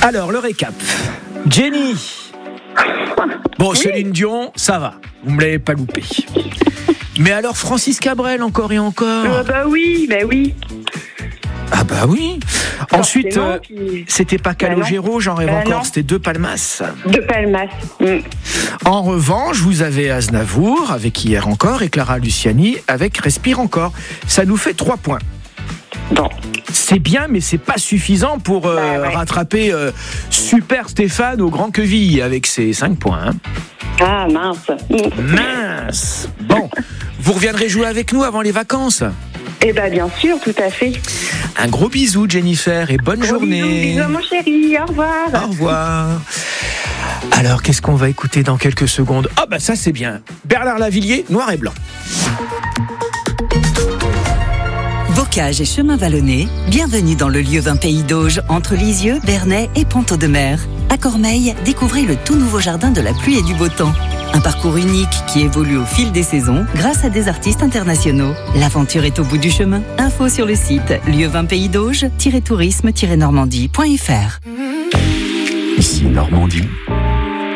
Alors, le récap. Jenny. Bon, Oui. Céline Dion, ça va. Vous me l'avez pas loupé. Mais alors, Francis Cabrel, encore et encore. Bah oui. Ah bah oui. Ensuite, Forcément, puis- c'était pas Calogero, j'en rêve encore, non. c'était De Palmas. De Palmas. En revanche, vous avez Aznavour, avec Hier encore, et Clara Luciani, avec Respire encore. Ça nous fait 3 points. Bon. C'est bien, mais c'est pas suffisant pour ouais. rattraper Super Stéphane au Grand Queville avec ses 5 points. Hein. Ah, mince. Mince. Bon, vous reviendrez jouer avec nous avant les vacances. Eh ben, bien sûr, tout à fait. Un gros bisou, Jennifer, et bonne journée. Bisous, mon chéri. Au revoir. Au revoir. Alors, qu'est-ce qu'on va écouter dans quelques secondes? Ah bah ça c'est bien. Bernard Lavillier, Noir et Blanc. Bocage et chemin vallonné, bienvenue dans le lieu 20 Pays d'Auge, entre Lisieux, Bernay et Ponto-de-Mer. À Cormeilles, découvrez le tout nouveau jardin de la pluie et du beau temps. Un parcours unique qui évolue au fil des saisons grâce à des artistes internationaux. L'aventure est au bout du chemin. Info sur le site lieu20paysdauge-tourisme-normandie.fr. Ici Normandie.